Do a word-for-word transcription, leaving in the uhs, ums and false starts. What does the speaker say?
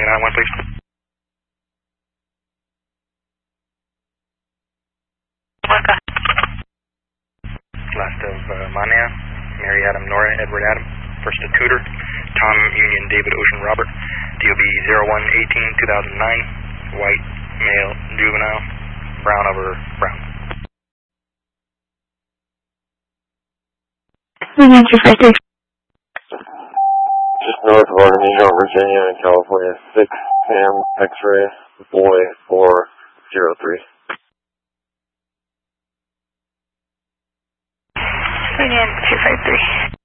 nine one, please. Last of uh, Mania, Mary Adam, Nora, Edward Adam. First to Tudor, Tom Union, David Ocean, Robert. D O B zero one eighteen two thousand nine. White, male, juvenile. Brown over brown. Union two five three. Just north of Artemisia, Virginia, and California. six Sam X-ray, boy four zero three. Union two five three.